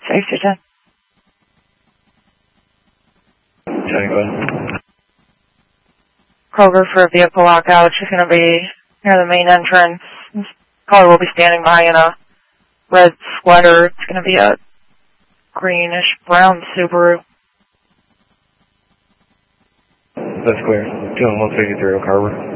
Safety 10. Johnny, go ahead. Kroger for a vehicle lockout. She's going to be near the main entrance. Caller will be standing by in a red sweater. It's going to be a greenish brown Subaru. That's clear. 2-1-153 Carver.